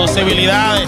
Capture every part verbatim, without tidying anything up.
posibilidades.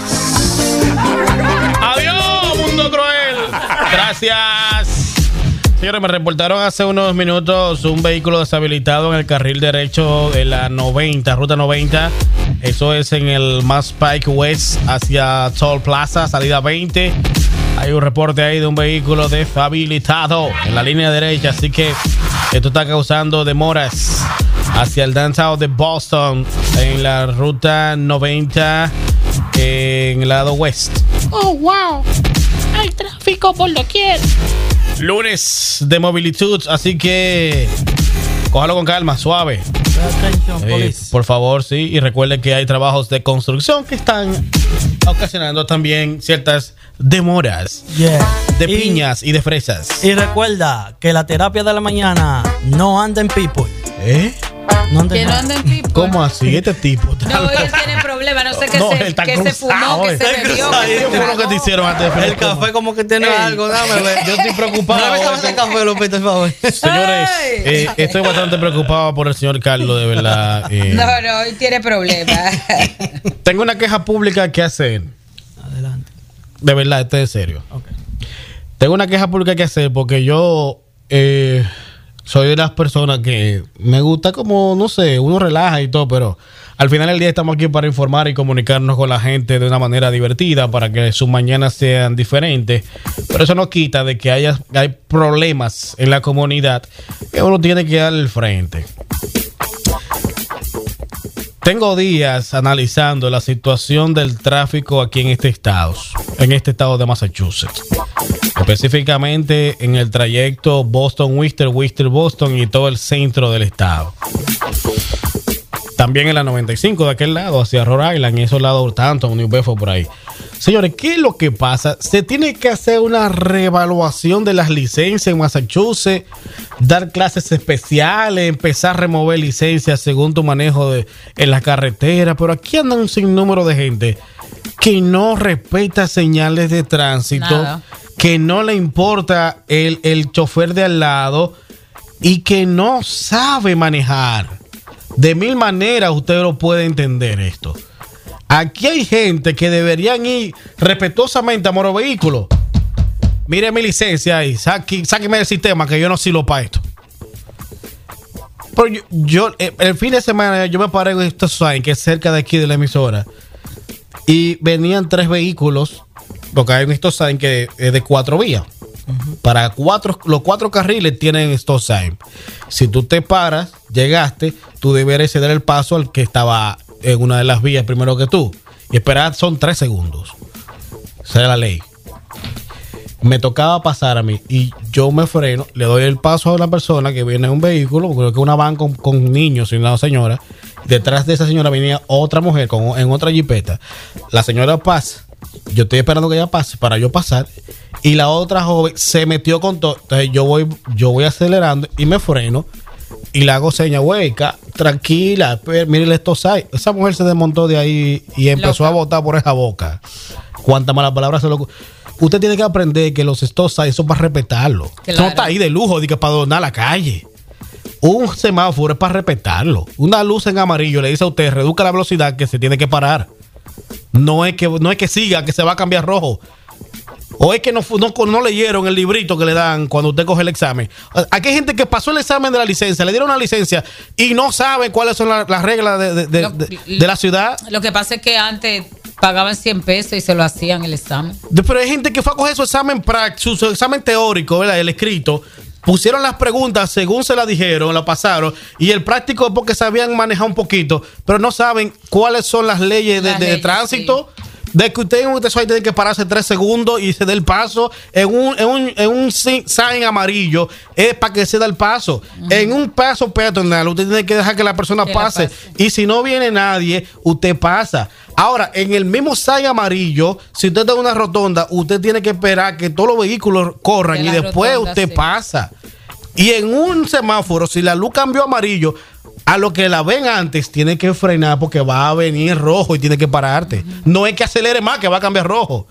Adiós, mundo cruel. Gracias. Señores, me reportaron hace unos minutos un vehículo deshabilitado en el carril derecho de la noventa, ruta noventa. Eso es en el Mass Pike West hacia Toll Plaza, salida veinte. Hay un reporte ahí de un vehículo deshabilitado en la línea derecha, así que esto está causando demoras hacia el downtown de Boston en la ruta noventa en el lado west. Oh, wow. Hay tráfico por doquier. Lunes de movilidad, así que cójalo con calma, suave. Eh, por favor, sí. Y recuerden que hay trabajos de construcción que están ocasionando también ciertas demoras. Yeah. De y, piñas y de fresas. Y recuerda que la terapia de la mañana no anda en people. ¿Eh? No anda que no anda en people. ¿Cómo así? Este tipo. No, él tiene problemas. No sé qué no, se, que se fumó, que se bebió. ¿Qué fue lo que te hicieron antes de El café como que tiene Ey. algo. Dame ver. Yo estoy preocupado. Dame ese café, Lupita, por favor. Señores, eh, estoy bastante preocupado por el señor Carlos, de verdad. Eh. No, no, él tiene problemas. Tengo una queja pública que hacer. Adelante. De verdad, esto es serio. Okay. Tengo una queja pública que hacer porque yo eh, soy de las personas que me gusta como, no sé, uno relaja y todo, pero al final del día estamos aquí para informar y comunicarnos con la gente de una manera divertida para que sus mañanas sean diferentes. Pero eso no quita de que haya hay problemas en la comunidad que uno tiene que darle el frente. Tengo días analizando la situación del tráfico aquí en este estado, en este estado de Massachusetts. Específicamente en el trayecto Boston-Worcester, Worcester-Boston y todo el centro del estado. También en la noventa y cinco de aquel lado, hacia Rhode Island y esos lados tanto, New Bedford por ahí. Señores, ¿qué es lo que pasa? Se tiene que hacer una reevaluación de las licencias en Massachusetts, dar clases especiales, empezar a remover licencias según tu manejo de, en la carretera. Pero aquí andan un sinnúmero de gente que no respeta señales de tránsito, Nada. que no le importa el, el chofer de al lado y que no sabe manejar. De mil maneras usted lo puede entender esto. Aquí hay gente que deberían ir respetuosamente a moro vehículo. Mire mi licencia ahí, saque, sáqueme del sistema que yo no sirvo para esto. Pero yo, yo el fin de semana yo me paré en estos signs que es cerca de aquí de la emisora y venían tres vehículos, porque hay un stop sign que es de cuatro vías. Uh-huh. Para cuatro, los cuatro carriles tienen stop sign. Si tú te paras, llegaste, tú deberías ceder el paso al que estaba en una de las vías primero que tú. Y esperar son tres segundos. Esa es la ley. Me tocaba pasar a mí y yo me freno, le doy el paso a una persona que viene en un vehículo, creo que una van con, con niños y una señora. Detrás de esa señora venía otra mujer con, en otra jipeta. La señora pasa. Yo estoy esperando que ella pase para yo pasar. Y la otra joven se metió con todo. Entonces yo voy, yo voy acelerando y me freno. Y le hago seña, güey, tranquila, mire esto hay. Esa mujer se desmontó de ahí y empezó Loca. a botar por esa boca. Cuántas malas palabras se lo... Usted tiene que aprender que los stop signs son para respetarlo. Claro. Eso no está ahí de lujo, de que para donar la calle. Un semáforo es para respetarlo. Una luz en amarillo le dice a usted, reduzca la velocidad que se tiene que parar. No es que, no es que siga, que se va a cambiar rojo. O es que no, no, no leyeron el librito que le dan cuando usted coge el examen. Aquí hay gente que pasó el examen de la licencia, le dieron una licencia y no sabe cuáles son la, las reglas de, de, de, lo, de, de la ciudad. Lo que pasa es que antes pagaban cien pesos y se lo hacían el examen. Pero hay gente que fue a coger su examen práctico, su, su examen teórico, ¿verdad? El escrito. Pusieron las preguntas según se las dijeron, la pasaron. Y el práctico es porque sabían manejar un poquito, pero no saben cuáles son las leyes de, las de, leyes, de tránsito. Sí. De que usted en un tesoro tiene que pararse tres segundos y se dé el paso. En un, en un, en un sign amarillo es para que se dé el paso. Uh-huh. En un paso peatonal usted tiene que dejar que la persona que pase. La pase. Y si no viene nadie, usted pasa. Ahora, en el mismo sign amarillo, si usted está en una rotonda, usted tiene que esperar que todos los vehículos corran de y después rotonda, usted sí. pasa. Y en un semáforo, si la luz cambió a amarillo, a lo que la ven antes, tiene que frenar porque va a venir rojo y tiene que pararte. Uh-huh. No es que acelere más, que va a cambiar rojo.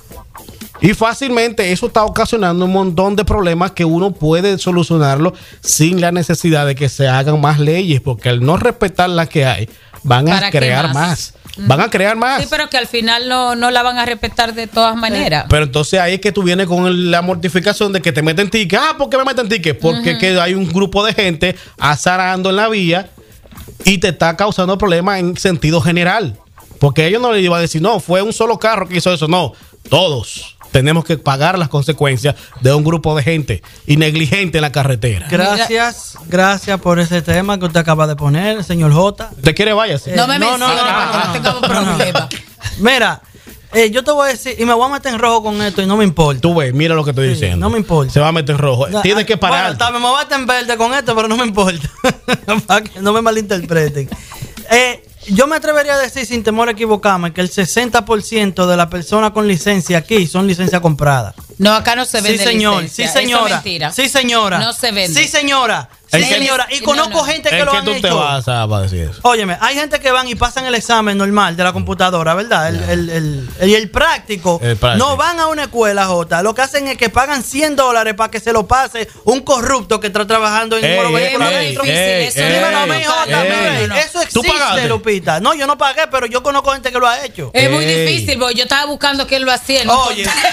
Y fácilmente eso está ocasionando un montón de problemas que uno puede solucionarlo sin la necesidad de que se hagan más leyes, porque al no respetar las que hay, van a crear más. más. Van a crear más. Sí, pero que al final no, no la van a respetar de todas maneras. Pero entonces ahí es que tú vienes con el- la mortificación de que te meten ticket. Ah, ¿por qué me meten ticket? Porque Ujú. que hay un grupo de gente azarando en la vía y te está causando problemas en sentido general. Porque ellos no le iban a decir, no, fue un solo carro que hizo eso. No, todos tenemos que pagar las consecuencias de un grupo de gente y negligente en la carretera. Gracias, gracias por ese tema que usted acaba de poner, señor J. ¿Te quiere váyase? No me no, no, mencione no, porque no, no tengamos no, no. problemas. Mira, eh, yo te voy a decir, y me voy a meter en rojo con esto y no me importa. Tú ves, mira lo que estoy Sí, diciendo. no me importa. Se va a meter en rojo. No, Tienes ah, que parar. Bueno, también me voy a meter en verde con esto, pero no me importa. Para que no me malinterpreten. Eh, yo me atrevería a decir, sin temor a equivocarme, que el sesenta por ciento de las personas con licencia aquí son licencia comprada. No, acá no se vende Sí, señor. licencia. Sí, señora. Eso es mentira. Sí, señora. No se vende. Sí, señora. Sí, ¿En qué- señora. Y No, conozco no. gente que ¿En lo qué han tú te hecho. vas a, a decir eso? Óyeme, hay gente que van y pasan el examen normal de la computadora, ¿verdad? El, el, el, el- y el práctico. El práctico. No van a una escuela, Jota. Lo que hacen es que pagan cien dólares para que se lo pase un corrupto que está trabajando en Ey, un ey, vehículo muy ey, adentro. difícil, ey, eso ey, Dímelo a mí, ey, Jota, ey. mire, no. eso ¿Tú existe, pagaste? Lupita. No, yo no pagué, pero yo conozco gente que lo ha hecho. Es muy Ey. difícil, porque yo estaba buscando quién lo hacía. No Oye. encontré.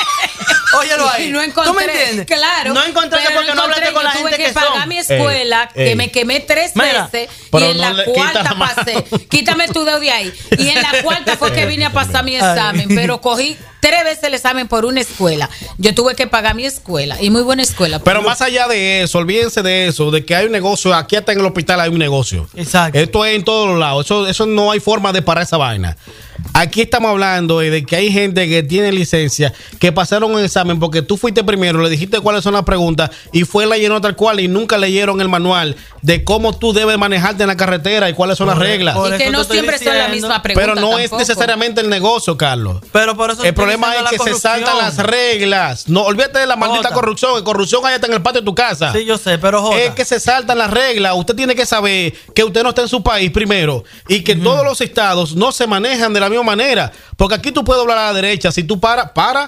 Óyelo ahí. Y no encontré. ¿Tú me entiendes? Claro. No encontré pero porque no hablaste encontré. con la Yo gente tuve que, que pagar son. mi escuela, Ey, que ey. me quemé tres Mira, veces. pero Y en no la le- cuarta quita más. pasé. Quítame tu dedo de ahí. Y en la cuarta fue que vine a pasar mi examen. Pero cogí tres veces el examen por una escuela. Yo tuve que pagar mi escuela. Y muy buena escuela. Pero más allá de eso, olvídense de eso, de que hay un negocio, aquí hasta en el hospital hay un negocio. Exacto. Esto es en todos los lados, eso, eso no hay forma de parar esa vaina. Aquí estamos hablando de que hay gente que tiene licencia, que pasaron un examen porque tú fuiste primero, le dijiste cuáles son las preguntas y fue la llenó tal cual y nunca leyeron el manual de cómo tú debes manejarte en la carretera y cuáles son las reglas. por Y que eso no te estoy siempre son la diciendo. misma pregunta. Pero no es tampoco. necesariamente el negocio, Carlos. Pero por eso El estoy problema diciendo es que la se corrupción. saltan las reglas. No, olvídate de la maldita Jota. corrupción. Que corrupción allá está en el patio de tu casa. Sí, yo sé, pero Jota. Es que se saltan las reglas. Usted tiene que saber que usted no está en su país primero y que todos los estados no se manejan de la misma manera. Porque aquí tú puedes doblar a la derecha. Si tú paras, para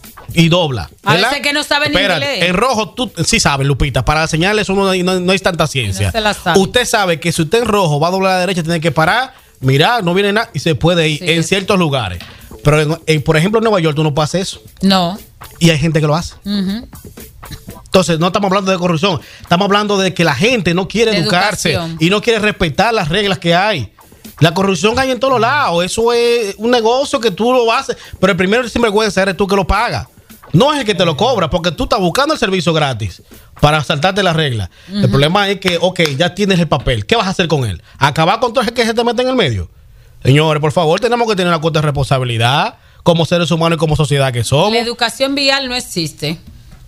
y dobla. A ¿verdad? veces que no saben Espérate, inglés. en rojo tú sí sabes, Lupita. Para señalar eso no, hay- no, no hay tanta ciencia. No se la sabe. Usted sabe que si usted en rojo va a doblar a la derecha, tiene que parar, mirar, no viene nada y se puede ir Sí. en ciertos lugares. Pero, en- en- por ejemplo, en Nueva York tú no puedes hacer eso. No. Y hay gente que lo hace. Ujú. Entonces, no estamos hablando de corrupción. Estamos hablando de que la gente no quiere De educarse educación. y no quiere respetar las reglas que hay. La corrupción hay en todos lados. Eso es un negocio que tú lo haces. Pero el primero sinvergüenza eres tú que lo pagas. No es el que te lo cobra, porque tú estás buscando el servicio gratis para saltarte las reglas. El problema es que, ok, ya tienes el papel. ¿Qué vas a hacer con él? ¿Acabar con todo el que se te mete en el medio? Señores, por favor, tenemos que tener una cuota de responsabilidad como seres humanos y como sociedad que somos. La educación vial no existe.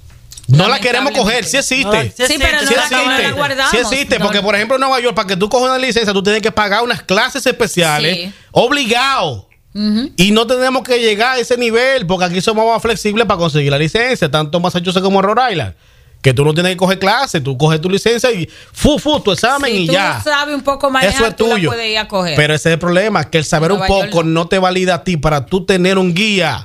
No la queremos coger, sí No la- existe. sí Sí, pero existe, no Sí la, no la existe, guardamos. sí existe, No, porque no. por ejemplo en Nueva York, para que tú cojas una licencia, tú tienes que pagar unas clases especiales, Sí. obligado. Ujú. Y no tenemos que llegar a ese nivel, porque aquí somos más flexibles para conseguir la licencia, tanto en Massachusetts como en Rhode Island. Que tú no tienes que coger clases, tú coges tu licencia y fu, fu, tu examen Si y tú ya. sabes un poco manejar, Eso es tú la tuyo. puedes ir a coger. Pero ese es el problema, que el saber un Nueva poco York no. no te valida a ti para tú tener un guía.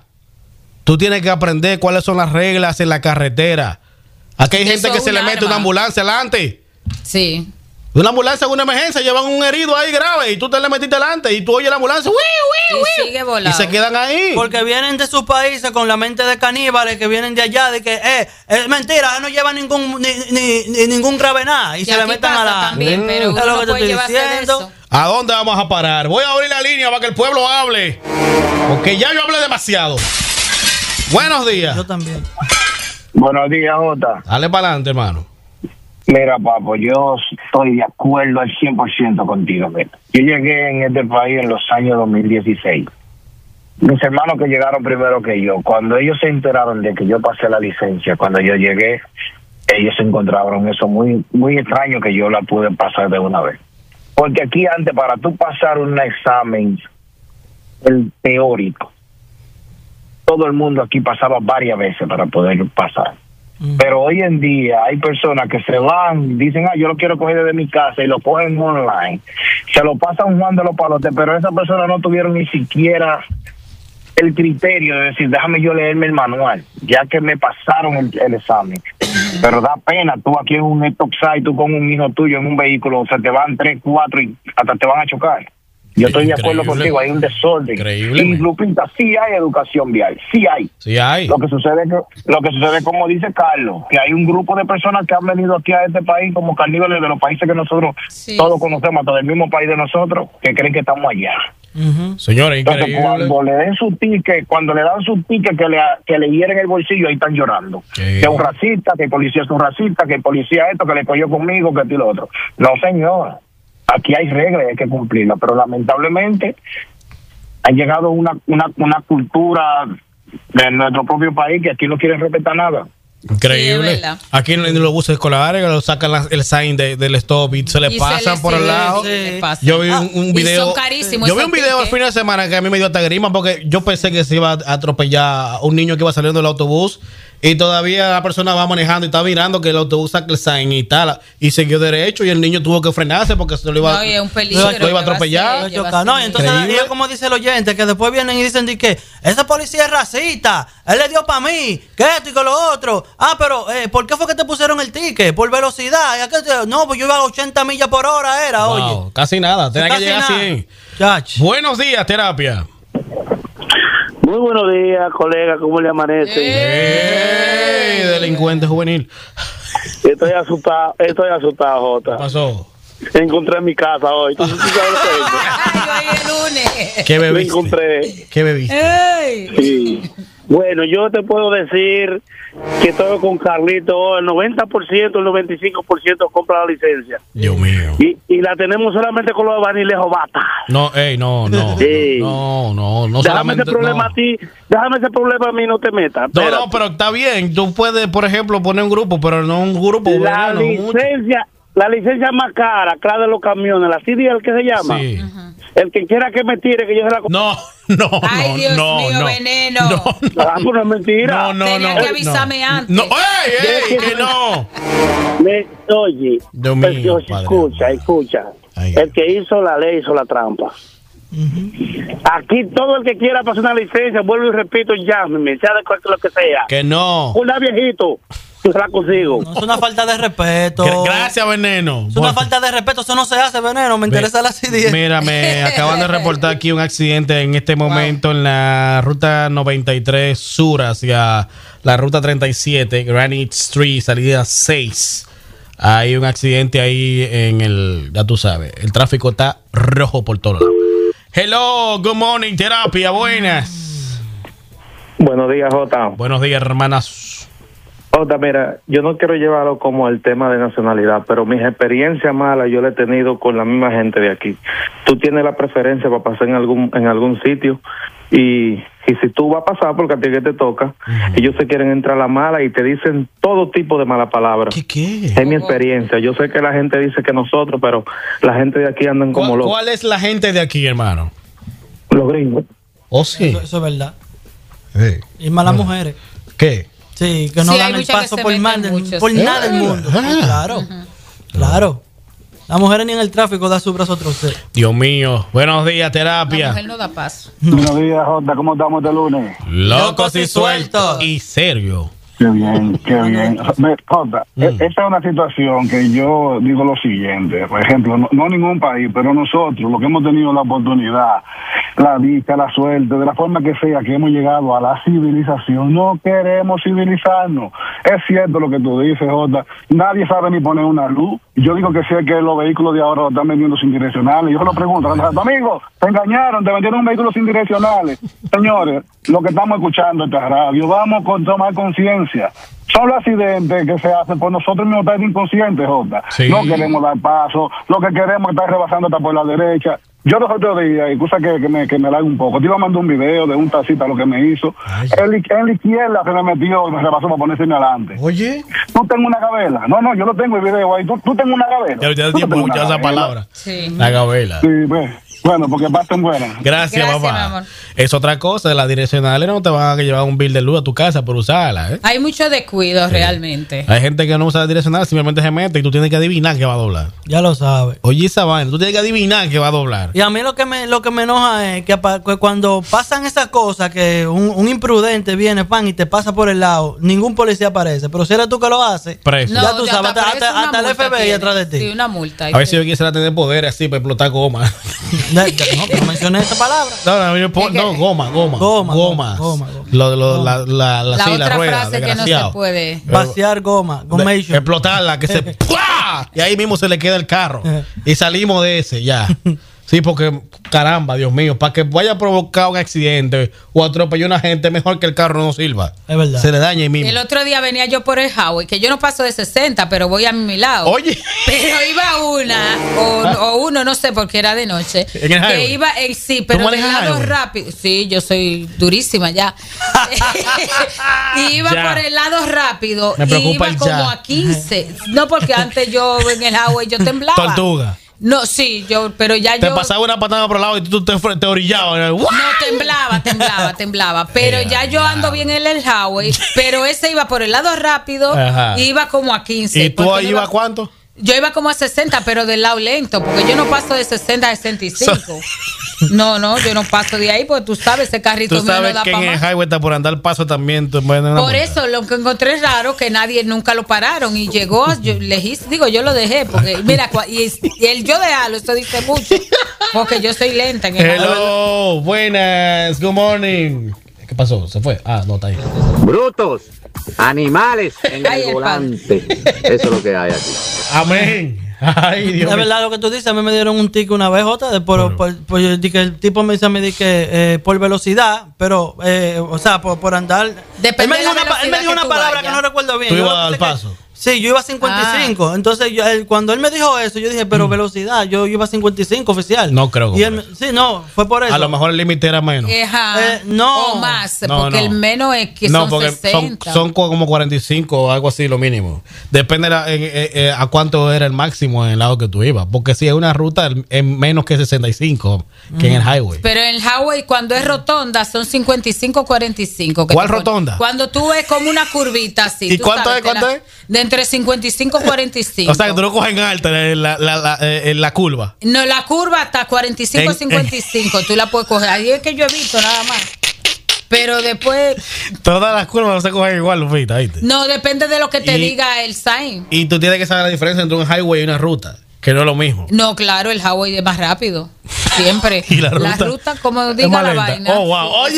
Tú tienes que aprender cuáles son las reglas en la carretera. Aquí hay Eso gente que es se un le mete arma. una ambulancia adelante. Sí. Una ambulancia en una emergencia, llevan un herido ahí grave y tú te le metiste delante y tú oyes la ambulancia ¡uy, uy, Y uy! sigue y volado. se quedan ahí. Porque vienen de sus países con la mente de caníbales que vienen de allá, de que eh, es mentira, no lleva ningún ni, ni- ni ningún grave nada y Y se le aquí meten a pasa la. también, Mm. pero Es uno lo no que te puede estoy llevarse de diciendo. eso. ¿A dónde vamos a parar? Voy a abrir la línea para que el pueblo hable. Porque ya yo hablé demasiado. Buenos días. Yo también. Buenos días, Jota. Dale para adelante, hermano. Mira, papo, yo estoy de acuerdo al cien por ciento contigo. Mira. Yo llegué en este país en los años dos mil dieciséis. Mis hermanos que llegaron primero que yo, cuando ellos se enteraron de que yo pasé la licencia, cuando yo llegué, ellos encontraron eso muy muy extraño que yo la pude pasar de una vez. Porque aquí antes, para tú pasar un examen el teórico, todo el mundo aquí pasaba varias veces para poder pasar. Pero hoy en día hay personas que se van, dicen, ah, yo lo quiero coger desde mi casa y lo cogen online. Se lo pasan Juan de los Palotes, pero esas personas no tuvieron ni siquiera el criterio de decir, déjame yo leerme el manual, ya que me pasaron el, el examen. Pero da pena, tú aquí en un stop sign, tú con un hijo tuyo en un vehículo, o sea, te van tres, cuatro y hasta te van a chocar. Yo estoy de acuerdo Increíble. contigo, hay un desorden. Increíble, Y man. Lupita, sí hay educación vial, sí hay. Sí hay. Lo que sucede es que, lo que sucede, como dice Carlos, que hay un grupo de personas que han venido aquí a este país como caníbales de los países que nosotros Sí. todos conocemos, hasta del mismo país de nosotros, que creen que estamos allá. Ujú. Señores, Entonces, increíble. cuando le den su ticket, cuando le dan su ticket que le, que le hieren el bolsillo, ahí están llorando. Sí. Que es un racista, que el policía es un racista, que el policía esto, que le cogió conmigo, que esto y lo otro. No, señor. Aquí hay reglas y hay que cumplirlas, pero lamentablemente ha llegado una, una, una cultura de nuestro propio país que aquí no quieren respetar nada. Increíble. Sí, es verdad. Aquí en, en los buses escolares lo sacan la- el sign de- del stop y se le Y pasan se le- por sí, el lado. sí, le pasa. Yo vi un, Ah, un y video. son carísimos Yo vi esos un video el tickets. fin de semana que a mí me dio hasta grima porque yo pensé que se iba a atropellar a un niño que iba saliendo del autobús y todavía la persona va manejando y está mirando que el autobús saca el sign y tal y siguió derecho y el niño tuvo que frenarse porque se lo iba, No, y es un peligro. lo iba a que va atropellar. ser, que va a Choca. No, ser. y entonces Increíble. y es como dice el oyente, que después vienen y dicen de que ese policía es racista, él le dio para mí, que esto y que lo otro. Ah, pero eh, ¿por qué fue que te pusieron el ticket? Por velocidad. ¿Y a qué te- No, pues yo iba a ochenta millas por hora, era, Wow, oye. casi nada, tenía que Casi llegar a nada. cien. Chach. Buenos días, terapia. Muy buenos días, colega, ¿cómo le amanece? ¡Ey, delincuente juvenil! Estoy asustado, estoy asustado, ¿Qué Jota. pasó? Encontré en mi casa hoy. ¿Tú, tú sabes lo que es? Ay, hoy es lunes. ¿Qué Lo bebiste? encontré. ¿Qué bebiste? Ey. Sí. Bueno, yo te puedo decir que estoy con Carlito, el noventa por ciento, el noventa y cinco por ciento compra la licencia. Dios mío. Y, y la tenemos solamente con los vanilejos bata. No, ey, no, no. Sí. No, no, no Déjame ese solamente. problema no. a ti, déjame ese problema a mí, no te metas. No, Espérate. no, pero está bien. Tú puedes, por ejemplo, poner un grupo, pero no un grupo. La bueno, mucho. licencia, la licencia más cara, claro, de los camiones, la C D L que se llama. Sí. El que quiera que me tire, que yo se la... No, no, Ay, no, Dios no, mío, no. veneno. No, no. Ah, pues no es mentira. No, no, Tenía no, que avisarme no. antes. No, ey, ey, que no. Me- oye, Dios pues, mío, oye, padre escucha, amado. escucha. Ay. El que hizo la ley hizo la trampa. Aquí todo el que quiera pasar una licencia, vuelvo y repito, llámeme, sea de cualquier lo que sea. Que no. Una viejito, yo se la consigo. No, es una falta de respeto. Gra- Gracias, Veneno. Es una Bueno, falta de respeto, eso no se hace, veneno. Me ve- interesa la C D. Mira, me acaban de reportar aquí un accidente en este momento en la ruta noventa y tres sur hacia la ruta treinta y siete, Granite Street, salida seis. Hay un accidente ahí en el, ya tú sabes, el tráfico está rojo por todos lados. Hello, good morning, terapia, buenas. Buenos días, Jota. Buenos días, hermanas. Jota, mira, yo no quiero llevarlo como el tema de nacionalidad, pero mis experiencias malas yo la he tenido con la misma gente de aquí. Tú tienes la preferencia para pasar en algún en algún sitio y, y si tú vas a pasar porque a ti que te toca, ellos se quieren entrar a la mala y te dicen todo tipo de malas palabras. ¿Qué qué? Es mi experiencia. Yo sé que la gente dice que nosotros, pero la gente de aquí andan como ¿Cuál, locos. cuál es la gente de aquí, hermano? Los gringos. ¿Oh, sí? Eso, eso es verdad. Sí. Y más las mujeres. ¿Qué? Sí, que no Sí, hay dan el muchas que paso se por, meten mal del- mucho, por sí. nada del mundo. Ah. Sí, claro, claro. Las mujeres ni en el tráfico da su brazo a torcer. Dios mío. Buenos días, La terapia. mujer no da paso. Buenos días, Jota, ¿cómo estamos este lunes? Locos y y sueltos. sueltos. Y serio. Qué bien, qué bien. Ve, Jota, e- esta es una situación que yo digo lo siguiente. Por ejemplo, no, no ningún país, pero nosotros, los que hemos tenido la oportunidad, la dicha, la suerte, de la forma que sea que hemos llegado a la civilización, no queremos civilizarnos. Es cierto lo que tú dices, Jota. Nadie sabe ni poner una luz. Yo digo que sé que los vehículos de ahora lo están vendiendo sin direccionales. Yo se lo pregunto, amigo, te engañaron, te vendieron un vehículo sin direccionales. Señores, lo que estamos escuchando esta radio, vamos con tomar conciencia. Son los accidentes que se hacen por nosotros mismos estar inconscientes, Jota. Sí. No queremos dar paso, lo que queremos es estar rebasando hasta por la derecha. Yo los otros días, y cosa que, que me que me larga un poco, te iba a mandar un video de un taxista lo que me hizo. Ay. En, en la izquierda se me metió y me rebasó para ponerse adelante. Oye. Tú tengo una gabela. No, no, yo no tengo el video ahí. Tú, tú tengo una gabela. Ya ya Tú tiempo tengo una escuchar esa gabela. palabra. Sí. La gabela. Sí, pues. Bueno, porque pasen buenas. Gracias, Gracias, mi papá. amor. Es otra cosa. Las direccionales no te van a llevar un bill de luz a tu casa por usarla, ¿eh? Hay mucho descuido realmente. Hay gente que no usa la direccional, simplemente se mete y tú tienes que adivinar que va a doblar. Ya lo sabes. Oye, esa vaina, tú tienes que adivinar que va a doblar. Y a mí lo que me lo que me enoja es que, apa- que cuando pasan esas cosas, que un, un imprudente viene, pan, y te pasa por el lado, ningún policía aparece. Pero si eres tú que lo haces, Preso. No, ya tú ya sabes, está hasta- preso, hasta- una hasta el multa F B I tiene. atrás de ti. Sí, una multa. A ver si yo quisiera tener poder así para explotar goma. No, no, no mencioné esa palabra. No, no, yo po- Es que- no, goma, goma. Goma, Gomas. goma, goma. Lo, lo, la, la, la, La sí, otra la rueda, frase que no se desgraciado. puede. Vaciar goma, De- gomation. explotarla, que se ¡pua! Y ahí mismo se le queda el carro. Ajá. Y salimos de ese ya. Sí, porque caramba, Dios mío, para que vaya a provocar un accidente o atropellar a una gente, mejor que el carro no sirva. Es verdad. Se le daña ahí mismo. El otro día venía yo por el highway, que yo no paso de sesenta, pero voy a mi lado. Oye, Pero iba una, o, o uno, no sé, porque era de noche. ¿En el highway? Que iba, eh, sí, pero del manejas lado highway? rápido. Sí, yo soy durísima ya. Y iba Ya. por el lado rápido. Me y preocupa iba el como ya. a quince. No, porque antes yo en el highway yo temblaba. tortuga. No, sí, yo, pero ya Te yo. pasaba una patada por el lado y tú te, te orillabas. ¡Guau! No, temblaba, temblaba, temblaba. Pero Eh, ya yo ando bien en el highway. Pero ese iba por el lado rápido. Ajá. Iba como a quince. ¿Y tú porque ahí no ibas iba- cuánto? Yo iba como a sesenta, pero del lado lento, porque yo no paso de sesenta a sesenta y cinco. No, no, yo no paso de ahí, porque tú sabes, ese carrito Tú mío no sabes da que para en el más. highway está por andar paso también. Te pueden dar una Por multa. eso lo que encontré raro que nadie nunca lo pararon y llegó, yo le hice- digo, yo lo dejé, porque mira, cua- y, es- y el yo dejarlo, esto dice mucho, porque yo soy lenta en el Hello, buenas, good morning. ¿Qué pasó? ¿Se fue? Ah, no, está ahí. Brutos, animales en Ay, el el volante. Eso es lo que hay aquí. Amén. Ay, Dios Es mío. verdad lo que tú dices. A mí me dieron un ticket una vez, otra de por, por, por- yo di que el tipo me dice a mí di que eh, por velocidad, pero, eh, o sea, por, por andar. Depende él me de dijo la una, pa- él me velocidad dijo que una tú palabra vayas. que no recuerdo bien. ¿Tú Yo ibas pensé al que- paso? Sí, yo iba a cincuenta y cinco. Entonces, yo, él- cuando él me dijo eso, yo dije, pero velocidad, yo iba a cincuenta y cinco oficial. No creo que Y él fue me- sí, no, fue por eso. A lo mejor el límite era menos. Ajá. Eh, no. O más, No, porque no. el menos es que no, son porque son, sesenta. son como cuarenta y cinco o algo así lo mínimo. Depende la- en- eh, eh, a cuánto era el máximo en el lado que tú ibas. Porque si es una ruta es menos que sesenta y cinco que en el highway. Pero en el highway, cuando es rotonda, son cincuenta y cinco, cuarenta y cinco. que ¿Cuál te ponen. rotonda? Cuando tú ves como una curvita así. ¿Y tú cuánto sabes es, que cuánto la- es? De entre cincuenta y cinco y cuarenta y cinco. O sea, que tú lo coges en alta en la, la, la, eh, en la curva. No, la curva hasta cuarenta y cinco, En- cincuenta y cinco. Tú la puedes coger. Ahí es que yo he visto nada más. Pero después, Todas las curvas no se cogen igual, Lupita, ¿viste? no, depende de lo que te Y- diga el sign. Y tú tienes que saber la diferencia entre un highway y una ruta, que no es lo mismo. No, claro, el highway es más rápido. Siempre. ¿Y la ruta? como Es diga más la lenta. vaina. Oh, wow. Oye,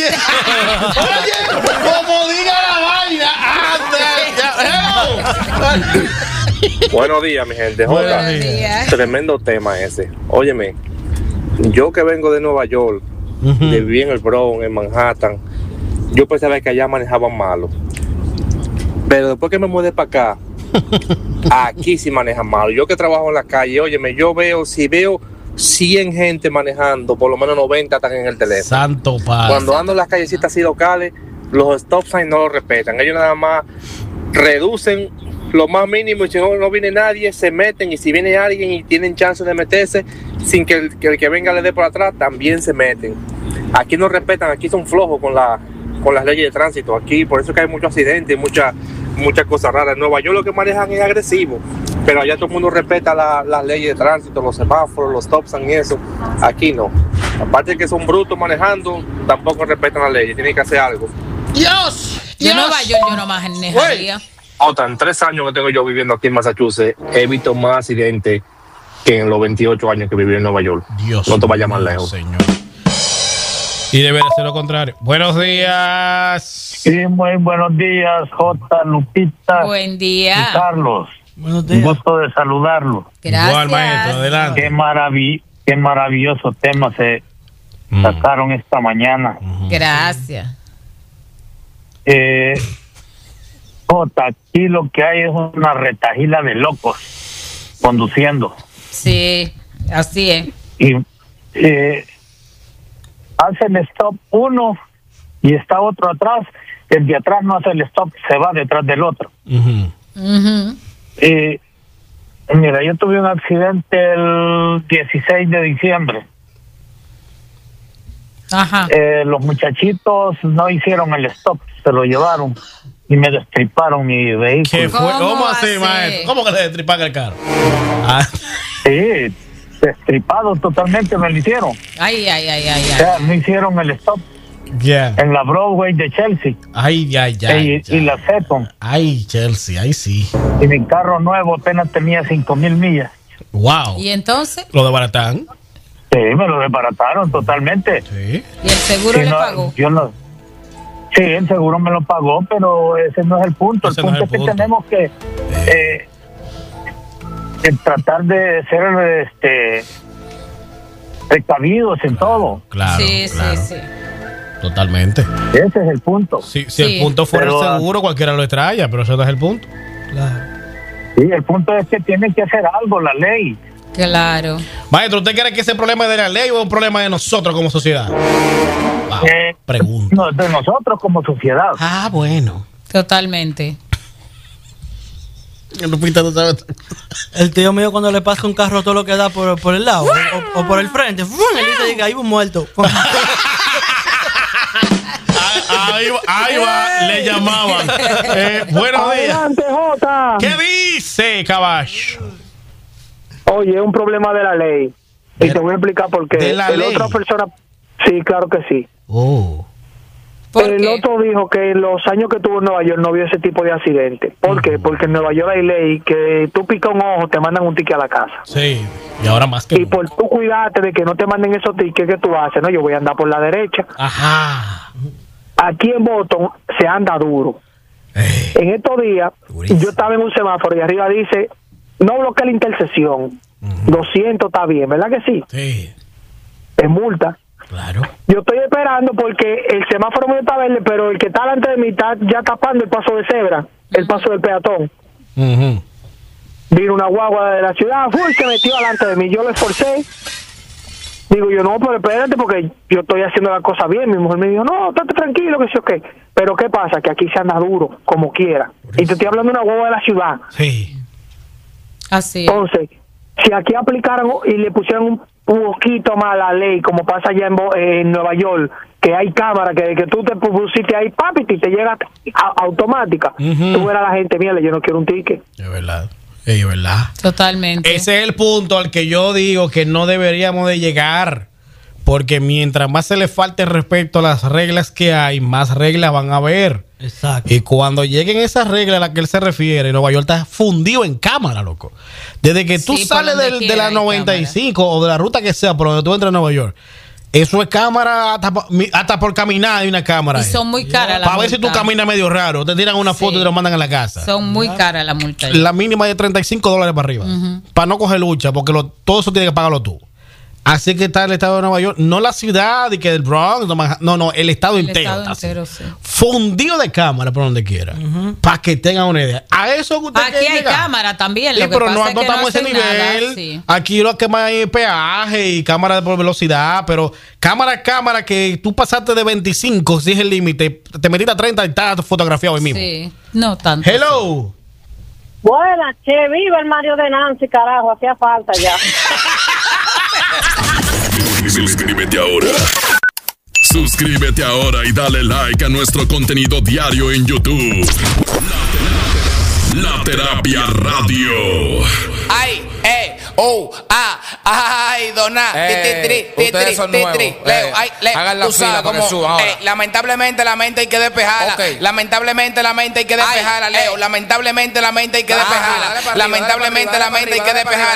oye, como diga la vaina. Anda, ya. Hello. Buenos días, mi gente. Buenos Oiga, Buenos días. tremendo tema ese. Óyeme, yo que vengo de Nueva York, Ujú. de viví en el Bronx, en Manhattan, yo pensaba que allá manejaban malo. Pero después que me mudé para acá, aquí sí manejan malo. Yo que trabajo en la calle, óyeme, yo veo, si veo cien gente manejando, por lo menos noventa están en el teléfono. Santo padre. Cuando ando en las callecitas así locales, los stop signs no lo respetan. Ellos nada más reducen lo más mínimo y si no, no viene nadie, se meten. Y si viene alguien y tienen chance de meterse sin que el que, el que venga le dé por atrás, también se meten. Aquí no respetan, aquí son flojos con, la, con las leyes de tránsito. Aquí, por eso que hay muchos accidentes, muchas muchas cosas raras. En Nueva York lo que manejan es agresivo, pero allá todo el mundo respeta la- las leyes de tránsito, los semáforos, los stop signs y eso. Aquí no. Aparte de que son brutos manejando, tampoco respetan las leyes, tienen que hacer algo. Dios, Yo en Dios. Nueva York yo no manejaría. Otra, en tres años que tengo yo viviendo aquí en Massachusetts, he visto más accidentes que en los veintiocho años que viví en Nueva York. Dios No te vayas más mío, lejos. Señor. Y debe de ser lo contrario. Buenos días. Sí, muy buenos días, J. Lupita Buen y día. Carlos. Buenos Un días. gusto de saludarlo. Gracias. Igual, maestro, Qué, adelante. maravi qué maravilloso tema se Mm. sacaron esta mañana. Gracias. Eh, J, aquí lo que hay es una retajila de locos conduciendo. Sí, así es. Y eh, hace el stop uno y está otro atrás. El de atrás no hace el stop, se va detrás del otro. Ujú. Ujú. Eh, mira, yo tuve un accidente el dieciséis de diciembre. Ajá. Eh, los muchachitos no hicieron el stop, se lo llevaron y me destriparon mi vehículo. ¿Qué fue? ¿Cómo ¿Cómo va a así, ser? maestro? ¿Cómo que le destripan el carro? Ah, Sí, destripado totalmente me lo hicieron. Ay, ay, ay, ay, O ay. sea, no hicieron el stop yeah. en la Broadway de Chelsea Ay, ay, ay. y, y la Seton. Ay, Chelsea, ay, sí. Y mi carro nuevo apenas tenía cinco mil millas. Wow. ¿Y entonces? Lo de Baratán. Sí, me lo desbarataron totalmente. Sí. ¿Y el seguro Sí, le no, pagó? Yo no. Sí, el seguro me lo pagó, pero ese no es el punto. Ese el no punto es es, el que punto. tenemos que eh, el tratar de ser este precavidos en todo. Claro, sí, claro. sí, sí. Totalmente. Ese es el punto. Si, si Sí. el punto fuera Pero, el ah, seguro, cualquiera lo extraña, pero eso no es el punto. Claro. Sí, el punto es que tienen que hacer algo, la ley. Claro. Maestro, ¿usted cree que ese problema es de la ley o es un problema de nosotros como sociedad? Wow, Eh, pregunta. no, de nosotros como sociedad. Ah, bueno. Totalmente. Lupita, ¿tú sabes? El tío mío cuando le pasa un carro todo lo que da por, por el lado o, o por el frente, ¡fum! Él dice que ahí va un muerto. Ahí, va- ahí va, le llamaban. Eh, buenos días. Adelante, Jota. ¿Qué dice, caballo? Oye, es un problema de la ley. Y De- te voy a explicar por qué. ¿de la El ley? otra persona. Sí, claro que sí. Oh. ¿Por el qué? otro dijo que en los años que tuvo en Nueva York no vio ese tipo de accidente. ¿Por qué? Porque en Nueva York hay ley que tú picas un ojo, te mandan un ticket a la casa. Sí, y ahora más que Y nunca. por tú cuidarte de que no te manden esos tickets que tú haces, no, yo voy a andar por la derecha. Ajá. Aquí en Boston se anda duro. Ey, En estos días, Durísimo. yo estaba en un semáforo y arriba dice, no bloquea la intersección. doscientos está bien, ¿verdad que sí? sí, Es multa. claro. Yo estoy esperando porque el semáforo mío está verde, pero el que está delante de mí está ya tapando el paso de cebra, el paso del peatón. Ujú. Vino una guagua de la ciudad, fue y se metió delante de mí. Yo le esforcé. Digo yo, no, pero espérate porque yo estoy haciendo la cosa bien. Mi mujer me dijo, no, estate tranquilo, que sí o qué. Pero ¿qué pasa? Que aquí se anda duro, como quiera. Y te estoy hablando de una guagua de la ciudad. Sí. Así es. Entonces, si aquí aplicaran y le pusieran un poquito más la ley, como pasa allá en, Bo- en Nueva York, que hay cámara, que, que tú te pusiste ahí, papi, y te llega a- automática. Ujú. Tú verás a la gente, mira, yo no quiero un ticket. Es verdad. Es verdad. Totalmente. Ese es el punto al que yo digo que no deberíamos de llegar. Porque mientras más se le falte respeto a las reglas que hay, más reglas van a haber. Exacto. Y cuando lleguen esas reglas a las que él se refiere, Nueva York está fundido en cámara, loco. Desde que tú Sí, por sales donde del- de quiera la hay noventa y cinco o de la ruta que sea, por donde tú entras a Nueva York, eso es cámara hasta, po- mi- hasta por caminar hay una cámara. Y ahí. son muy caras las Para ver si tú multas. caminas medio raro. Te tiran una foto Sí. y te lo mandan a la casa. Son muy caras las multas. La mínima es de treinta y cinco dólares para arriba. Para no coger lucha, porque lo- todo eso tiene que pagarlo tú. Así que está el estado de Nueva York, no la ciudad y que el Bronx, no, Manhattan, no, no, el estado El entero. estado está así. entero, sí. Fundido de cámara por donde quiera. Para que tengan una idea. A eso que usted Aquí quiere hay llegar. cámara también. Sí, Lo que pero pasa no, es no que estamos a ese hacen nada, nivel. sí. Aquí lo que más hay es peaje y cámara por velocidad, pero cámara, cámara que tú pasaste de veinticinco, si es el límite, te metiste a treinta y estás fotografiado hoy mismo. Sí, no tanto. Hello. Buenas, che, viva el Mario de Nancy, carajo, hacía falta ya. Suscríbete ahora. Suscríbete ahora y dale like a nuestro contenido diario en YouTube. La Terapia Radio. Ay, eh, oh, ah, ay, dona, Eh, ti, ti, tri, ti, ustedes tri, son ti, nuevos. tri. Eh, Leo, ay, Leo, hagan la tú fila sabes para que cómo, suban ahora. eh, lamentablemente la mente hay que despejarla. Ok. Lamentablemente la mente hay que despejarla, Ay, Leo. eh. Lamentablemente la mente hay que Ajá, despejarla. dale para arriba, Lamentablemente dale la para mente hay arriba, que dale para despejarla.